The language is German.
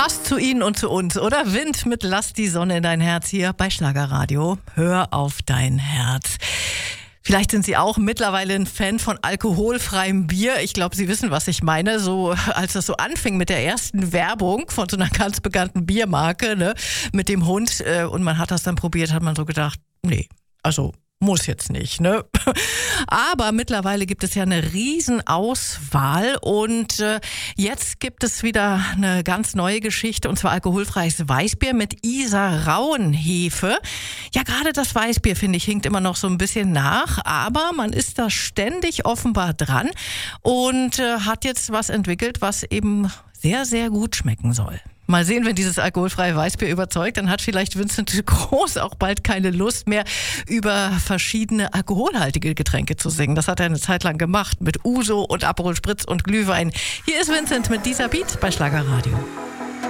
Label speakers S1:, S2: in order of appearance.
S1: Passt zu Ihnen und zu uns, oder? Wind mit Lass die Sonne in dein Herz hier bei Schlagerradio. Hör auf dein Herz. Vielleicht sind Sie auch mittlerweile ein Fan von alkoholfreiem Bier. Ich glaube, Sie wissen, was ich meine. So, als das so anfing mit der ersten Werbung von so einer ganz bekannten Biermarke, ne, mit dem Hund, und man hat das dann probiert, hat man so gedacht, nee, also muss jetzt nicht, ne? Aber mittlerweile gibt es ja eine Riesenauswahl und jetzt gibt es wieder eine ganz neue Geschichte, und zwar alkoholfreies Weißbier mit Isar-Rauenhefe. Ja, gerade das Weißbier, finde ich, hinkt immer noch so ein bisschen nach, aber man ist da ständig offenbar dran und hat jetzt was entwickelt, was eben sehr, sehr gut schmecken soll. Mal sehen, wenn dieses alkoholfreie Weißbier überzeugt, dann hat vielleicht Vincent Groß auch bald keine Lust mehr, über verschiedene alkoholhaltige Getränke zu singen. Das hat er eine Zeit lang gemacht mit Uso und Aperol Spritz und Glühwein. Hier ist Vincent mit dieser Beat bei Schlagerradio.